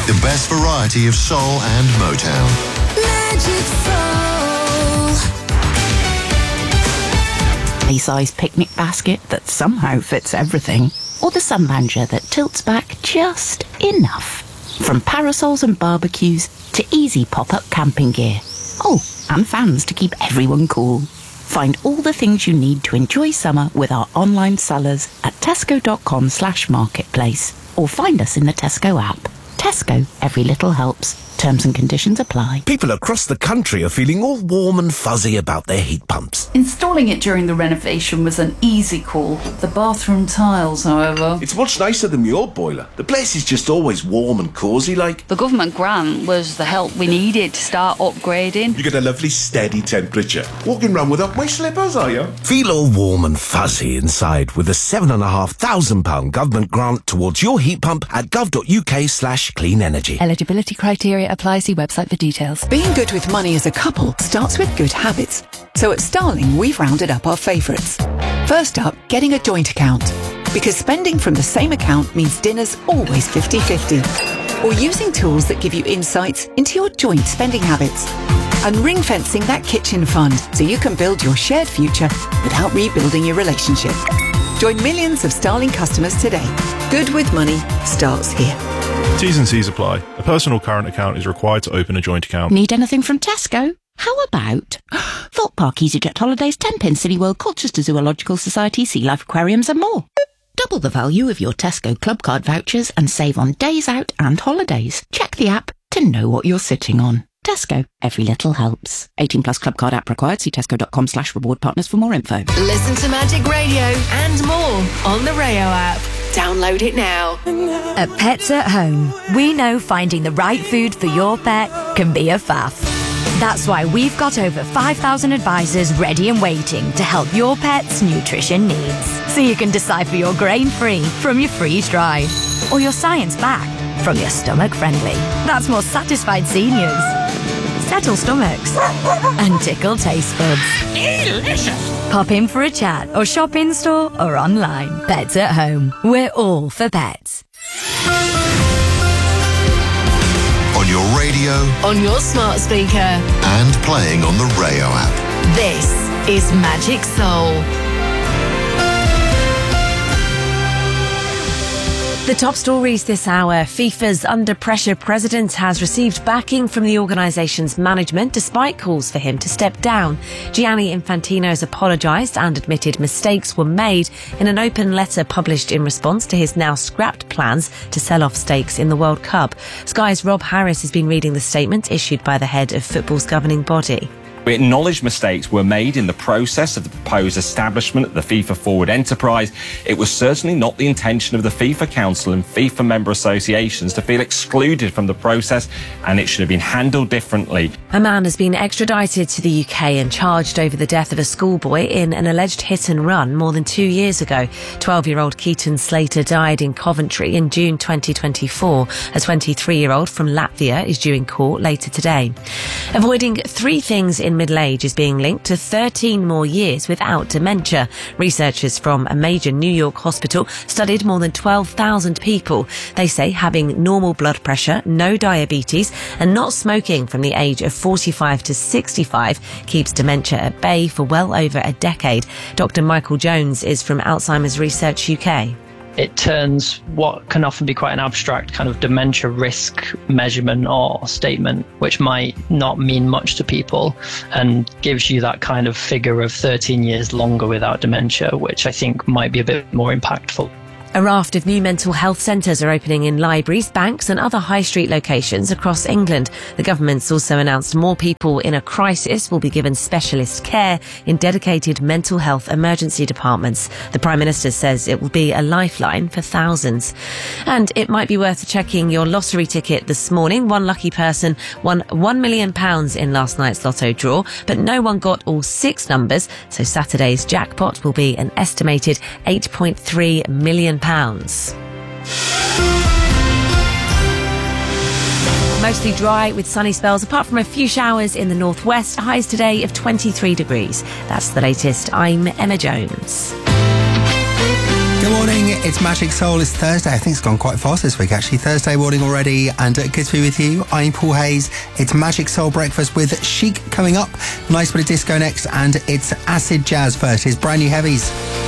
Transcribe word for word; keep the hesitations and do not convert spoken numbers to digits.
The best variety of soul and Motown. Magic Soul. A-size picnic basket that somehow fits everything. Or the sunlounger that tilts back just enough. From parasols and barbecues to easy pop-up camping gear. Oh, and fans to keep everyone cool. Find all the things you need to enjoy summer with our online sellers at tesco.com slash marketplace. Or find us in the Tesco app. Tesco, every little helps. Terms and conditions apply. People across the country are feeling all warm and fuzzy about their heat pumps. Installing it during the renovation was an easy call. The bathroom tiles, however... It's much nicer than your boiler. The place is just always warm and cosy like. The government grant was the help we needed to start upgrading. You get a lovely steady temperature. Walking round without my slippers, are you? Feel all warm and fuzzy inside with a seven and a half thousand pound government grant towards your heat pump at gov.uk slash clean energy. Eligibility criteria apply. See website for details. Being good with money as a couple starts with good habits. So at Starling, we've rounded up our favourites. First up, getting a joint account. Because spending from the same account means dinner's always fifty-fifty. Or using tools that give you insights into your joint spending habits. And ring-fencing that kitchen fund so you can build your shared future without rebuilding your relationship. Join millions of Starling customers today. Good with money starts here. T's and C's apply. A personal current account is required to open a joint account. Need anything from Tesco? How about Thought Park, EasyJet Holidays, Tenpin, Cityworld, Colchester Zoological Society, Sea Life Aquariums and more. Double the value of your Tesco Club Card vouchers and save on days out and holidays. Check the app to know what you're sitting on. Tesco, every little helps. eighteen plus Club Card app required. See tesco.com slash reward partners for more info. Listen to Magic Radio and more on the Rayo app. Download it now. At Pets at Home, we know finding the right food for your pet can be a faff. That's why we've got over five thousand advisors ready and waiting to help your pet's nutrition needs. So you can decipher your grain-free from your freeze-dried, or your science-backed from your stomach-friendly. That's more satisfied seniors, settle stomachs, and tickle taste buds. Delicious! Pop in for a chat or shop in-store or online. Pets at Home. We're all for pets. On your radio. On your smart speaker. And playing on the Rayo app. This is Magic Soul. The top stories this hour. FIFA's under pressure president has received backing from the organisation's management despite calls for him to step down. Gianni Infantino has apologised and admitted mistakes were made in an open letter published in response to his now scrapped plans to sell off stakes in the World Cup. Sky's Rob Harris has been reading the statement issued by the head of football's governing body. We acknowledge mistakes were made in the process of the proposed establishment of the FIFA Forward enterprise. It was certainly not the intention of the FIFA Council and FIFA member associations to feel excluded from the process, and it should have been handled differently. A man has been extradited to the U K and charged over the death of a schoolboy in an alleged hit and run more than two years ago. twelve-year-old Keaton Slater died in Coventry in June twenty twenty-four. A twenty-three-year-old from Latvia is due in court later today. Avoiding three things in middle age is being linked to thirteen more years without dementia. Researchers from a major New York hospital studied more than twelve thousand people. They say having normal blood pressure, no diabetes, and not smoking from the age of forty-five to sixty-five keeps dementia at bay for well over a decade. Doctor Michael Jones is from Alzheimer's Research U K. It turns what can often be quite an abstract kind of dementia risk measurement or statement, which might not mean much to people, and gives you that kind of figure of thirteen years longer without dementia, which I think might be a bit more impactful. A raft of new mental health centres are opening in libraries, banks and other high street locations across England. The government's also announced more people in a crisis will be given specialist care in dedicated mental health emergency departments. The Prime Minister says it will be a lifeline for thousands. And it might be worth checking your lottery ticket this morning. One lucky person won one million pounds in last night's lotto draw, but no one got all six numbers, so Saturday's jackpot will be an estimated eight point three million pounds. Mostly dry with sunny spells, apart from a few showers in the northwest. Highs today of twenty-three degrees. That's the latest. I'm Emma Jones. Good morning, it's Magic Soul. It's Thursday. I think it's gone quite fast this week, actually. Thursday morning already, and uh, good to be with you. I'm Paul Hayes. It's Magic Soul Breakfast with Chic coming up. Nice bit of disco next, and it's acid jazz first. It's brand new heavies.